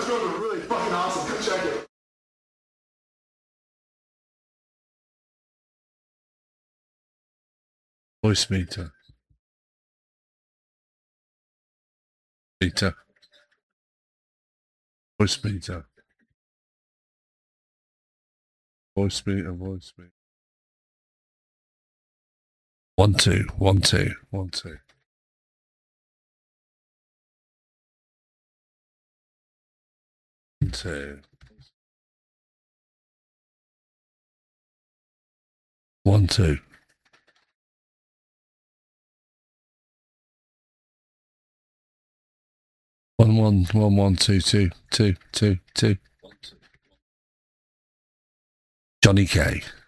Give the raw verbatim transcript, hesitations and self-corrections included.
drums are really fucking awesome. Come check it. Voice meter. Meter. Voice meter. Voice meter, voice meter. One, two, one, two, one, two. One, two. One, two. One, one, one, one, two, two, two, two, two. Johnny K.